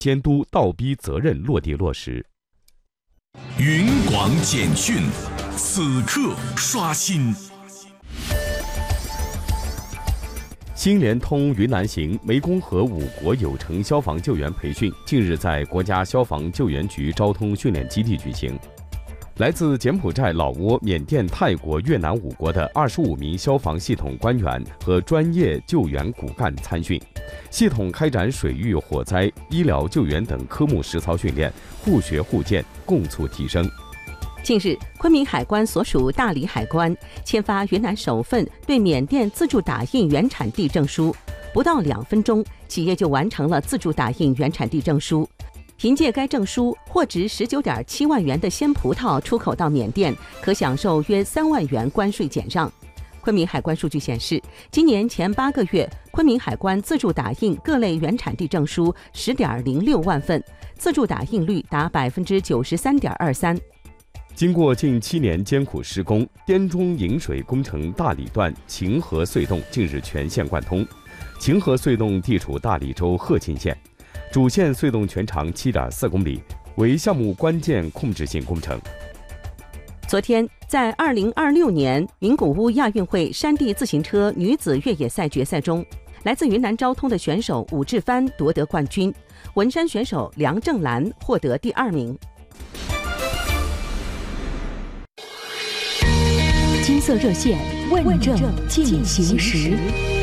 监督倒逼责任落地落实。 云广简讯，此刻刷新。 新联通云南行湄公河5国有成消防救援培训近日在国家消防救援局昭通训练基地举行。来自柬埔寨、老挝、缅甸、泰国、越南5国的25名消防系统官员和专业救援骨干参训，系统开展水域、火灾、医疗救援等科目实操训练，互学互鉴，共促提升。 近日，昆明海关所属大理海关签发云南首份对缅甸自助打印原产地证书，不到2分钟，企业就完成了自助打印原产地证书。凭借该证书，货值19.7万元的鲜葡萄出口到缅甸，可享受约3万元关税减让。昆明海关数据显示，今年前8个月，昆明海关自助打印各类原产地证书10.06万份，自助打印率达93.23%。 经过近7年艰苦施工，滇中引水工程大理段晴河隧洞近日全线贯通。晴河隧洞地处大理州鹤沁县，主线隧洞全长7.4公里，为项目关键控制性工程。 昨天，在2026年名古屋亚运会山地自行车女子越野赛决赛中，来自云南昭通的选手武志帆夺得冠军，文山选手梁正兰获得第2名。 金色热线问政进行时。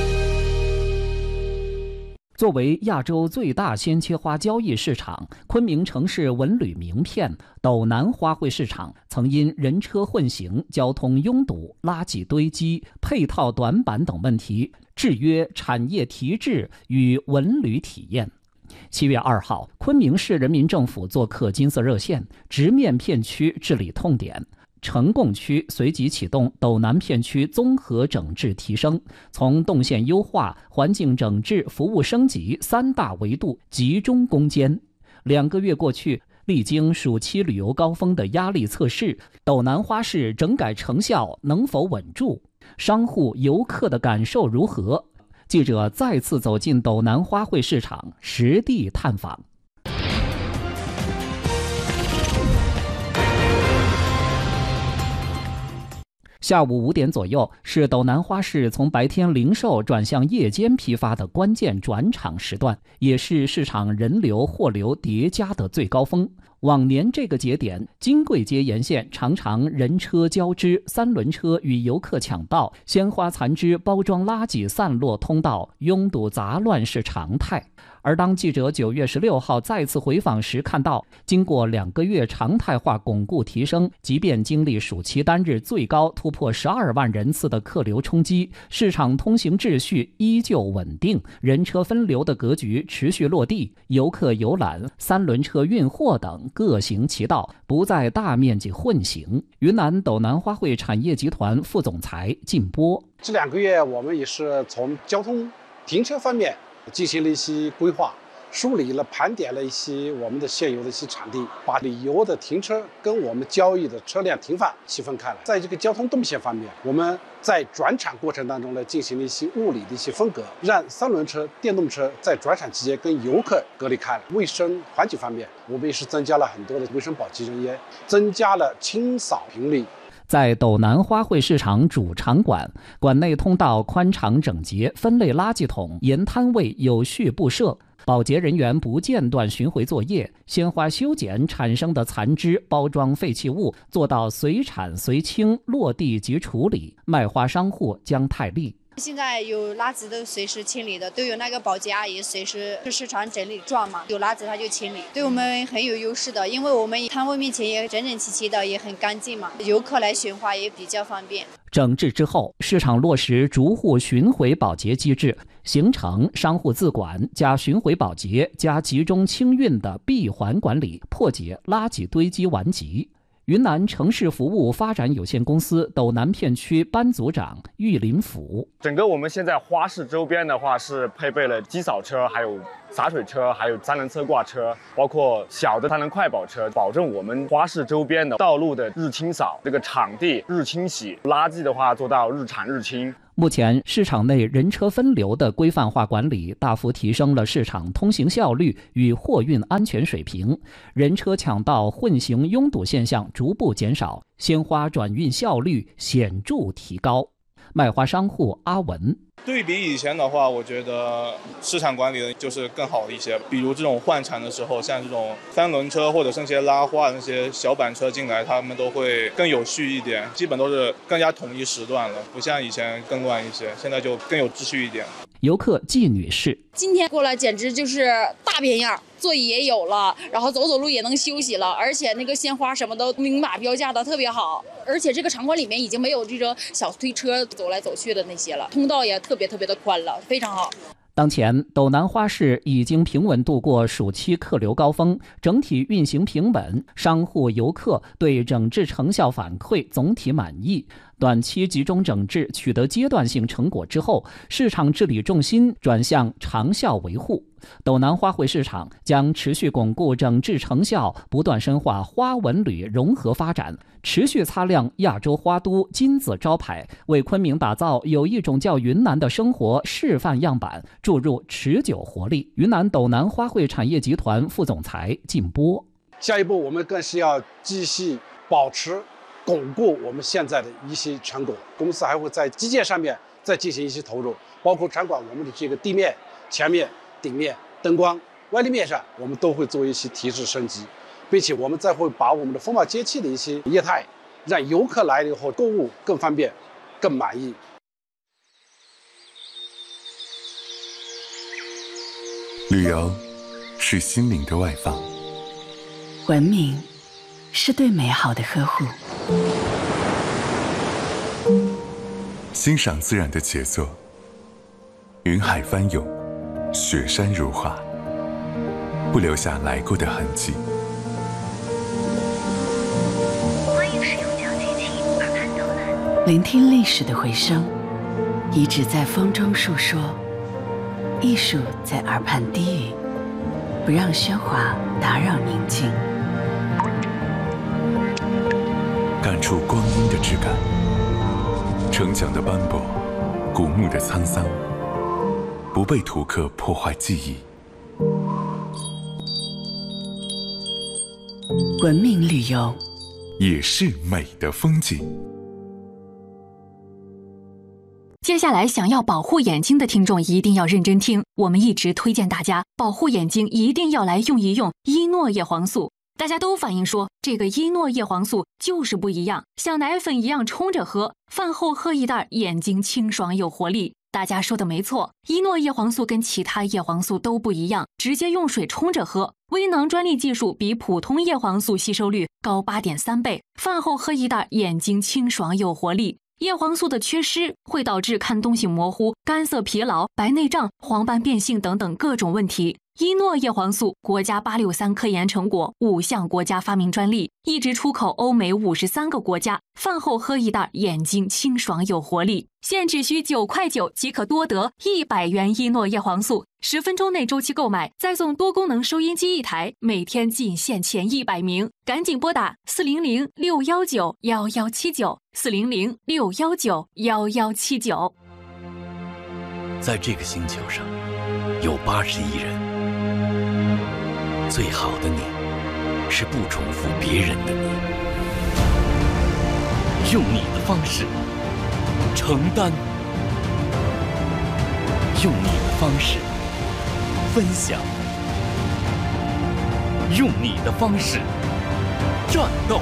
作为亚洲最大鲜切花交易市场，昆明城市文旅名片斗南花卉市场曾因人车混行、交通拥堵、垃圾堆积、配套短板等问题，制约产业提质与文旅体验。7月2号，昆明市人民政府做客金色热线，直面片区治理痛点。呈贡区随即启动斗南片区综合整治提升，从动线优化、环境整治、服务升级3大维度集中攻坚。2个月过去，历经暑期旅游高峰的压力测试，斗南花市整改成效能否稳住？商户、游客的感受如何？记者再次走进斗南花卉市场，实地探访。下午5点左右是斗南花市从白天零售转向夜间批发的关键转场时段，也是市场人流货流叠加的最高峰。往年这个节点，金贵街沿线常常人车交织，3轮车与游客抢道，鲜花残枝、包装垃圾散落通道，拥堵杂乱是常态。而当记者9月16号再次回访时看到，经过2个月常态化巩固提升，即便经历暑期单日最高突破12万人次的客流冲击，市场通行秩序依旧稳定，人车分流的格局持续落地，游客游览、3轮车运货等各行其道，不再大面积混行。云南斗南花卉产业集团副总裁靳波： 这2个月我们也是从交通停车方面进行了一些规划，梳理了、盘点了一些我们的现有的一些场地，把旅游的停车跟我们交易的车辆停放区分开来。在这个交通动线方面，我们在转场过程当中呢，进行了一些物理的一些分隔，让3轮车、电动车在转场期间跟游客隔离开来。卫生环境方面，我们也是增加了很多的卫生保洁人员，增加了清扫频率。 在斗南花卉市场主场馆，馆内通道宽敞整洁，分类垃圾桶沿摊位有序布设，保洁人员不间断巡回作业，鲜花修剪产生的残枝、包装废弃物做到随产随清，落地即处理。卖花商户姜太利： 现在有垃圾都随时清理的，都有那个保洁阿姨随时去市场整理状嘛，有垃圾他就清理，对我们很有优势的，因为我们摊位面前也整整齐齐的，也很干净嘛，游客来选花也比较方便。 整治之后，市场落实逐户巡回保洁机制，形成商户自管加巡回保洁加集中清运的闭环管理，破解垃圾堆积顽疾。云南城市服务发展有限公司斗南片区班组长玉林甫： 整个我们现在花市周边的话是配备了机扫车，还有洒水车，还有3轮车挂车，包括小的3轮快跑车，保证我们花市周边的道路的日清扫，这个场地日清洗，垃圾的话做到日产日清。 目前，市场内人车分流的规范化管理大幅提升了市场通行效率与货运安全水平，人车抢道混行拥堵现象逐步减少，鲜花转运效率显著提高。卖花商户阿文。 对比以前的话，我觉得市场管理的就是更好一些。比如这种换产的时候，像这种3轮车或者是那些拉花的那些小板车进来，他们都会更有序一点，基本都是更加统一时段了，不像以前更乱一些，现在就更有秩序一点。 游客季女士， 今天过来简直就是大变样，座椅也有了，然后走路也能休息了，而且那个鲜花什么都明码标价的特别好，而且这个场馆里面已经没有这种小推车走来走去的那些了，通道也特别的宽了，非常好。 当前，斗南花市已经平稳度过暑期客流高峰，整体运行平稳，商户游客对整治成效反馈总体满意。短期集中整治取得阶段性成果之后，市场治理重心转向长效维护。斗南花卉市场将持续巩固整治成效，不断深化花文旅融合发展，持续擦亮亚洲花都金字招牌，为昆明打造有一种叫云南的生活示范样板，注入持久活力。云南斗南花卉产业集团副总裁靳波， 下一步我们更是要继续保持巩固我们现在的一些成果，公司还会在基建上面再进行一些投入，包括场馆我们的这个地面、前面、顶面、灯光、外立面上，我们都会做一些提质升级，并且我们再会把我们的风貌接气的一些业态，让游客来了以后购物更方便、更满意。 旅游是心灵的外放， 文明是对美好的呵护， 欣赏自然的杰作，云海翻涌，雪山如画，不留下来过的痕迹。 欢迎使用脚机器耳畔导览，聆听历史的回声，遗址在风中述说，艺术在耳畔低语，不让喧哗打扰宁静。 感触光阴的质感，城墙的斑驳，古墓的沧桑，不被图刻破坏记忆。 文明旅游也是美的风景。 接下来想要保护眼睛的听众一定要认真听，我们一直推荐大家保护眼睛一定要来用一用伊诺叶黄素。大家都反映说这个伊诺叶黄素就是不一样，像奶粉一样冲着喝，饭后喝一袋，眼睛清爽有活力。大家说的没错，伊诺叶黄素跟其他叶黄素都不一样，直接用水冲着喝，微囊专利技术比普通叶黄素吸收率高 8.3 倍，饭后喝一袋，眼睛清爽有活力。叶黄素的缺失会导致看东西模糊、干涩疲劳、白内障、黄斑变性等等各种问题。伊诺叶黄素国家863科研成果，5项国家发明专利，一直出口欧美53个国家。饭后喝一袋，眼睛清爽有活力。现只需9.9块即可多得100元伊诺叶黄素，10分钟内周期购买，再送多功能收音机1台，每天仅限前100名，赶紧拨打400-619-1179，400-619-1179。 在这个星球上，有80亿人。最好的你，是不重复别人的你，用你的方式承担，用你的方式分享，用你的方式战斗，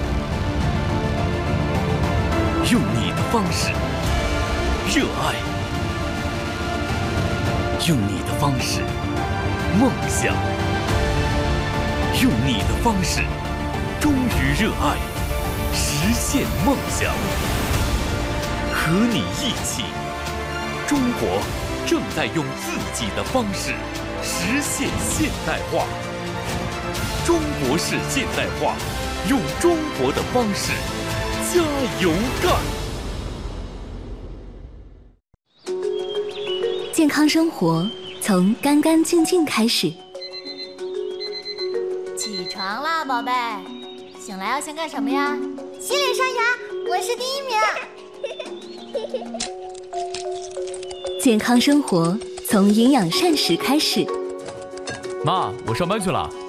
用你的方式热爱，用你的方式梦想，用你的方式忠于热爱，实现梦想。和你一起，中国正在用自己的方式实现现代化。中国式现代化，用中国的方式加油干。 健康生活从干干净净开始。 起床啦，宝贝！醒来要先干什么呀？洗脸刷牙，我是第1名。 健康生活从营养膳食开始。 妈，我上班去了。